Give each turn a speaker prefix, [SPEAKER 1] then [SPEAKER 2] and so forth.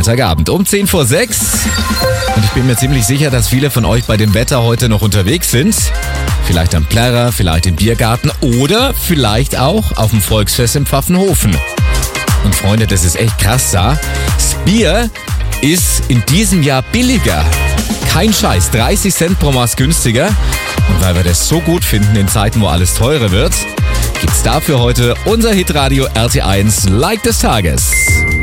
[SPEAKER 1] Freitagabend um 10 vor 6. Und ich bin mir ziemlich sicher, dass viele von euch bei dem Wetter heute noch unterwegs sind. Vielleicht am Plärrer, vielleicht im Biergarten oder vielleicht auch auf dem Volksfest im Pfaffenhofen. Und Freunde, das ist echt krass da. Das Bier ist in diesem Jahr billiger. Kein Scheiß, 30 Cent pro Maß günstiger. Und weil wir das so gut finden in Zeiten, wo alles teurer wird, gibt's dafür heute unser Hitradio RT1 Like des Tages.